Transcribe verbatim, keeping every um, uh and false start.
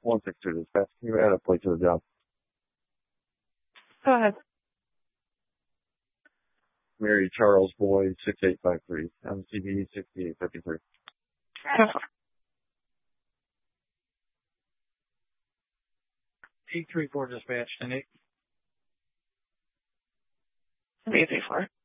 one six two dispatch. Can you add a plate to the job? Go ahead. Mary Charles Boyd, six eight five three. M C B sixty-eight fifty-three. eight three four dispatch, ten eight. eight three four.